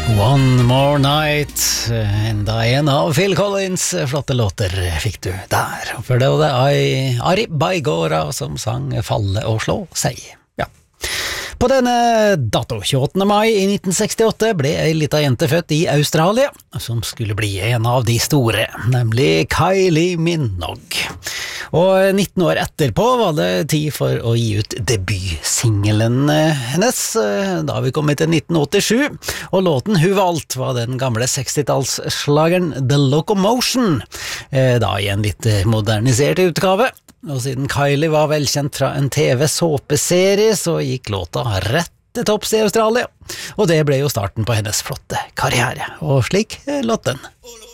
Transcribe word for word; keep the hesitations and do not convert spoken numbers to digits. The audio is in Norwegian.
One More Night, enda en av Phil Collins flotte låter fikk du der. For det var det Ari Baigora som sang Falle og slå seg. Ja. På denne dato, tjueåttende mai i nitten sekstiåtte, ble ei lita jente født i Australia, som skulle bli en av de store, nemlig Kylie Minogue. Og nitten år etterpå var det tid for å gi ut debutsingelen hennes, da vi kom til nitten åttisju, og låten hun valgte var den gamle sekstitallsslageren The Locomotion, da i en litt modernisert utgave. Og siden Kylie var velkjent fra en T V-såpeserie, så gikk låta rett til topps i Australia, og det ble jo starten på hennes flotte karriere, og slik låt den.